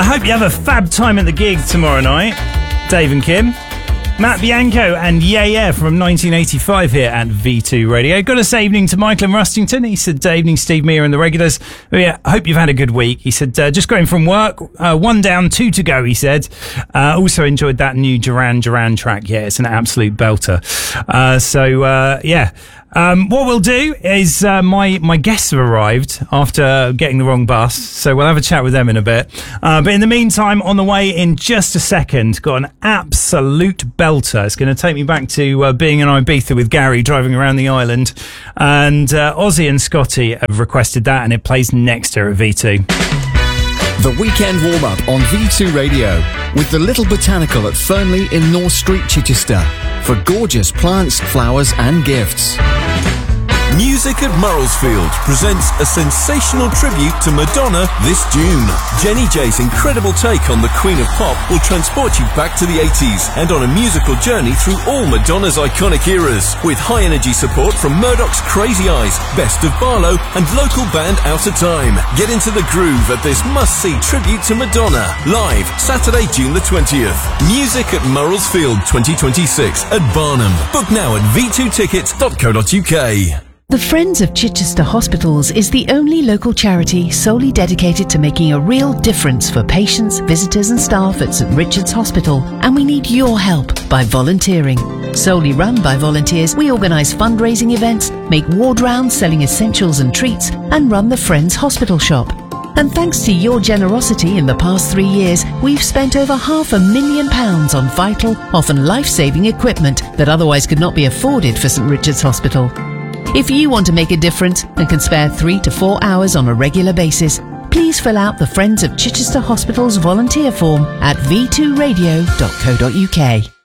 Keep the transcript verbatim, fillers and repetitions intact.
hope you have a fab time at the gig tomorrow night. Dave and Kim. Matt Bianco and Yeah Yeah from nineteen eighty-five here at V two Radio. Got to say evening to Michael in Rustington. He said, evening Steve Mear and the regulars. Oh, yeah, I hope you've had a good week. He said, uh, just going from work, uh, one down, two to go, he said. Uh, also enjoyed that new Duran Duran track. Yeah, it's an absolute belter. Uh, so, uh, yeah. Um, what we'll do is uh, my my guests have arrived after getting the wrong bus, so we'll have a chat with them in a bit. Uh, but in the meantime, on the way in just a second, got an absolute belter. It's going to take me back to uh, being in Ibiza with Gary driving around the island, and uh, Ozzy and Scotty have requested that, and it plays next here at V two. The weekend warm-up on V two Radio with the Little Botanical at Fernley in North Street, Chichester, for gorgeous plants, flowers and gifts. Music at Murrelsfield presents a sensational tribute to Madonna this June. Jenny J's incredible take on the Queen of Pop will transport you back to the eighties and on a musical journey through all Madonna's iconic eras, with high-energy support from Murdoch's Crazy Eyes, Best of Barlow and local band Out of Time. Get into the groove at this must-see tribute to Madonna, live Saturday, June the twentieth. Music at Murrelsfield twenty twenty-six at Barnum. Book now at v two tickets dot co dot uk. The Friends of Chichester Hospitals is the only local charity solely dedicated to making a real difference for patients, visitors and staff at St Richard's Hospital, and we need your help by volunteering. Solely run by volunteers, we organise fundraising events, make ward rounds selling essentials and treats, and run the Friends Hospital Shop. And thanks to your generosity in the past three years, we've spent over half a million pounds on vital, often life-saving equipment that otherwise could not be afforded for St Richard's Hospital. If you want to make a difference and can spare three to four hours on a regular basis, please fill out the Friends of Chichester Hospital's volunteer form at v two radio dot co dot uk.